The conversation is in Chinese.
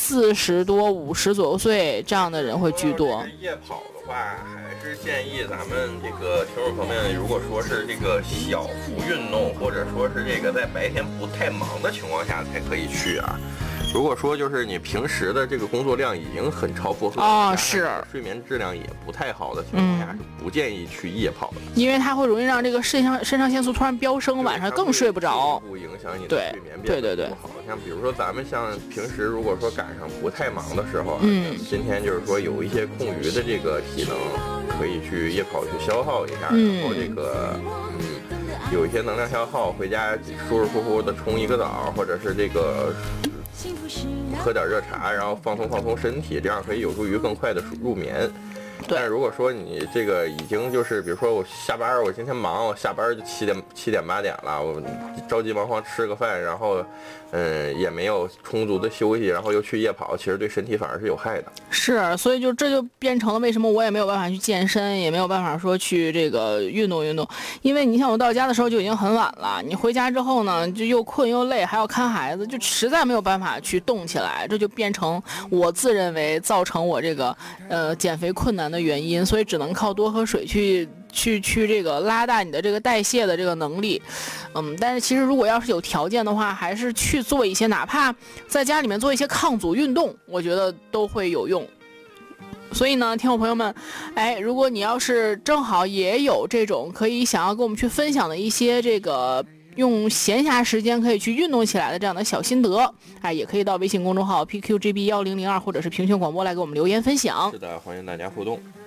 40多、50左右岁这样的人会居多。 夜跑的话，还是建议咱们这个听众朋友们，如果说是这个小幅运动，或者说是这个在白天不太忙的情况下才可以去啊。如果说就是你平时的这个工作量已经很超负荷是睡眠质量也不太好的情况下，是不建议去夜跑的， 因为它会容易让这个肾上腺素突然飙升，晚上更睡不着， 不影响你的睡眠变得不好。像比如说咱们像平时如果说赶上不太忙的时候，今天就是说有一些空余的这个体能，可以去夜跑去消耗一下，然后这个有一些能量消耗，回家舒舒服服的冲一个澡，或者是这个喝点热茶，然后放松身体，这样可以有助于更快的入眠。但是如果说你这个已经就是比如说我下班，我今天忙，我下班就7点8点了，我着急忙慌吃个饭，然后也没有充足的休息，然后又去夜跑，其实对身体反而是有害的。 是，所以这就变成了为什么我也没有办法去健身，也没有办法说去这个运动，因为你想我到家的时候就已经很晚了，你回家之后呢就又困又累，还要看孩子，就实在没有办法去动起来，这就变成我自认为造成我这个减肥困难的原因，所以只能靠多喝水去这个拉大你的这个代谢的这个能力。但是其实如果要是有条件的话，还是去做一些哪怕在家里面做一些抗阻运动，我觉得都会有用。所以呢，听众朋友们，如果你要是正好也有这种可以想要跟我们去分享的一些这个用闲暇时间可以去运动起来的这样的小心得，也可以到微信公众号 PQGB1002 或者是平权广播来给我们留言分享。 是的，欢迎大家互动。